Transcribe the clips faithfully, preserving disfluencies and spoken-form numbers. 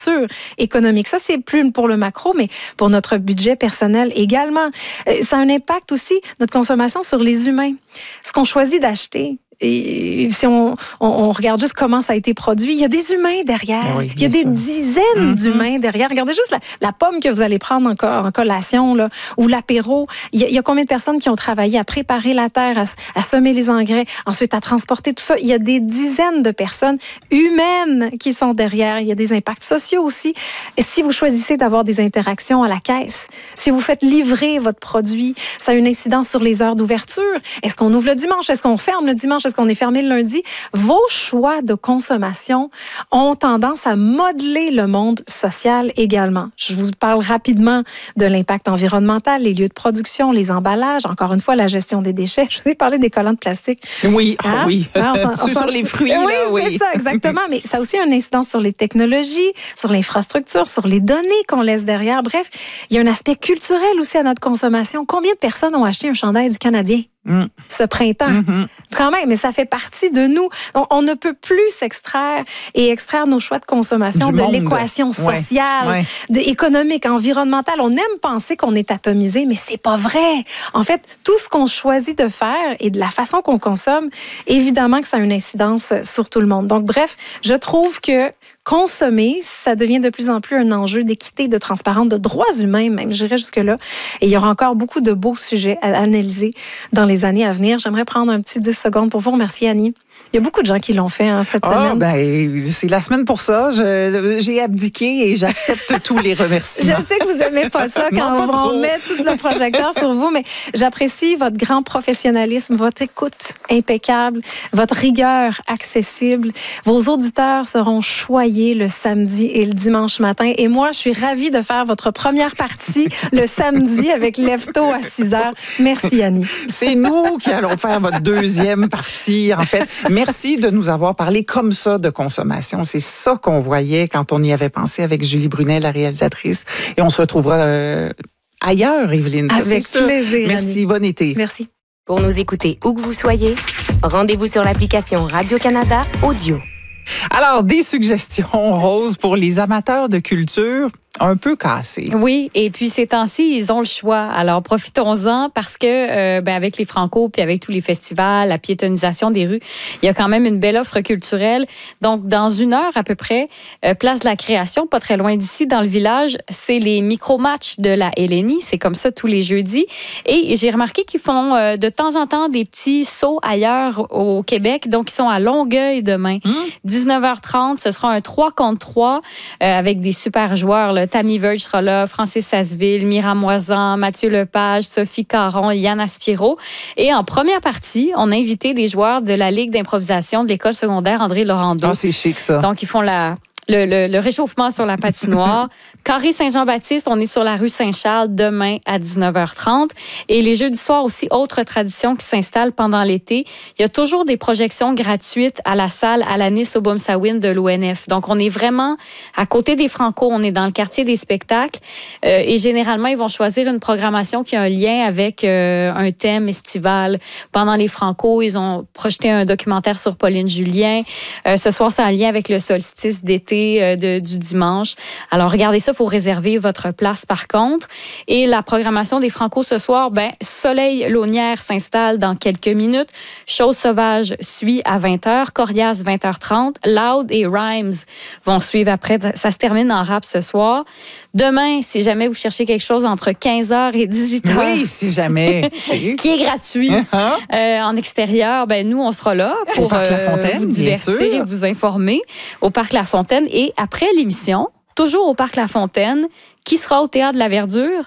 économique. Ça, c'est plus pour le macro, mais pour notre budget personnel également. Ça a un impact aussi, notre consommation, sur les humains. Ce qu'on choisit d'acheter. Et si on, on, on regarde juste comment ça a été produit, il y a des humains derrière. Oui, il y a des sûr. dizaines mm-hmm. d'humains derrière. Regardez juste la, la pomme que vous allez prendre en, co- en collation là, ou l'apéro. Il y, a, il y a combien de personnes qui ont travaillé à préparer la terre, à, à semer les engrais, ensuite à transporter tout ça. Il y a des dizaines de personnes humaines qui sont derrière. Il y a des impacts sociaux aussi. Et si vous choisissez d'avoir des interactions à la caisse, si vous faites livrer votre produit, ça a une incidence sur les heures d'ouverture. Est-ce qu'on ouvre le dimanche? Est-ce qu'on ferme le dimanche? Est-ce qu'on est fermé le lundi? Vos choix de consommation ont tendance à modeler le monde social également. Je vous parle rapidement de l'impact environnemental, les lieux de production, les emballages, encore une fois, la gestion des déchets. Je vous ai parlé des collants de plastique. Oui, hein? oh oui. Hein, on s'en, on sur les fruits, oui, là, oui. c'est ça, exactement. Mais ça a aussi une incidence sur les technologies, sur l'infrastructure, sur les données qu'on laisse derrière. Bref, il y a un aspect culturel aussi à notre consommation. Combien de personnes ont acheté un chandail du Canadien? Mm. Ce printemps. Mm-hmm. Quand même, mais ça fait partie de nous. On, on ne peut plus s'extraire et extraire nos choix de consommation du de monde. L'équation sociale, ouais. Ouais. De, économique, environnementale. On aime penser qu'on est atomisé, mais c'est pas vrai. En fait, tout ce qu'on choisit de faire et de la façon qu'on consomme, évidemment que ça a une incidence sur tout le monde. Donc, bref, je trouve que consommer, ça devient de plus en plus un enjeu d'équité, de transparence, de droits humains même, j'irais jusque-là. Et il y aura encore beaucoup de beaux sujets à analyser dans les années à venir. J'aimerais prendre un petit dix secondes pour vous remercier, Annie. Il y a beaucoup de gens qui l'ont fait hein, cette oh, semaine. Ben, c'est la semaine pour ça. Je, j'ai abdiqué et j'accepte tous les remerciements. Je sais que vous n'aimez pas ça quand non, pas on met tout le projecteur sur vous, mais j'apprécie votre grand professionnalisme, votre écoute impeccable, votre rigueur accessible. Vos auditeurs seront choyés le samedi et le dimanche matin. Et moi, je suis ravie de faire votre première partie le samedi avec Lève-tôt à six heures. Merci, Annie. C'est nous qui allons faire votre deuxième partie, en fait. Merci de nous avoir parlé comme ça de consommation. C'est ça qu'on voyait quand on y avait pensé avec Julie Brunet, la réalisatrice. Et on se retrouvera euh, ailleurs, Evelyne. Ça, avec c'est plaisir. Merci, Annie. Bon été. Merci. Pour nous écouter où que vous soyez, rendez-vous sur l'application Radio-Canada Audio. Alors, des suggestions, Rose, pour les amateurs de culture un peu cassés. Oui, et puis ces temps-ci, ils ont le choix. Alors, profitons-en parce que, euh, ben, avec les Franco, puis avec tous les festivals, la piétonisation des rues, il y a quand même une belle offre culturelle. Donc, dans une heure à peu près, euh, place de la Création, pas très loin d'ici, dans le village, c'est les micro-matchs de la L N I. C'est comme ça tous les jeudis. Et j'ai remarqué qu'ils font euh, de temps en temps des petits sauts ailleurs au Québec. Donc, ils sont à Longueuil demain. Mmh. dix-neuf heures trente, ce sera un trois contre trois euh, avec des super joueurs, là. Tammy Verge sera là, Francis Sasseville, Mira Moisan, Mathieu Lepage, Sophie Caron, Yann Aspiro. Et en première partie, on a invité des joueurs de la Ligue d'improvisation de l'école secondaire André Laurando. Ah, c'est chic, ça. Donc, ils font la... Le, le, le réchauffement sur la patinoire. Carré Saint-Jean-Baptiste, on est sur la rue Saint-Charles demain à dix-neuf heures trente. Et les jeudis soirs aussi, autre tradition qui s'installe pendant l'été. Il y a toujours des projections gratuites à la salle Alanis Obomsawin de l'O N F. Donc, on est vraiment à côté des Franco. On est dans le quartier des spectacles. Euh, et généralement, ils vont choisir une programmation qui a un lien avec euh, un thème estival. Pendant les Franco, ils ont projeté un documentaire sur Pauline Julien. Euh, ce soir, c'est en lien avec le solstice d'été De, du dimanche. Alors, regardez ça, il faut réserver votre place par contre. Et la programmation des Franco ce soir, ben, Soleil Launière s'installe dans quelques minutes. Chose sauvage suit à vingt heures. Corias, vingt heures trente. Loud et Rhymes vont suivre après. Ça se termine en rap ce soir. Demain, si jamais vous cherchez quelque chose entre quinze heures et dix-huit heures. Oui, si jamais. qui est gratuit uh-huh. euh, en extérieur, ben, nous, on sera là pour euh, vous divertir et vous informer au Parc La Fontaine. Et après l'émission, toujours au Parc La Fontaine, qui sera au Théâtre de la Verdure?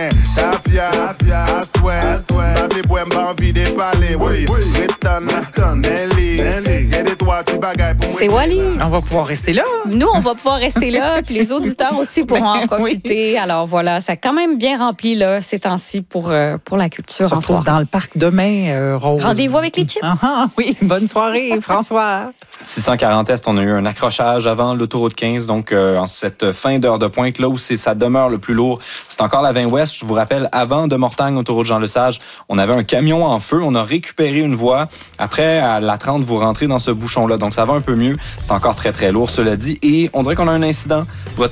C'est Wally. On va pouvoir rester là. Nous, on va pouvoir rester là, puis les auditeurs aussi pourront en profiter. Oui. Alors voilà, ça a quand même bien rempli là, ces temps-ci pour, euh, pour la culture. On se retrouve dans le parc demain, euh, Rose. Rendez-vous avec les chips. Ah, oui, bonne soirée, François. six cent quarante Est, on a eu un accrochage avant l'autoroute quinze, donc euh, en cette fin d'heure de pointe, là où c'est, ça demeure le plus lourd, c'est encore la vingt Ouest. Nord-Ouest, je vous rappelle, avant de Mortagne, autoroute Jean-Lesage, on avait un camion en feu. On a récupéré une voie. Après, à la trente, vous rentrez dans ce bouchon-là. Donc, ça va un peu mieux. C'est encore très, très lourd, cela dit. Et on dirait qu'on a un incident.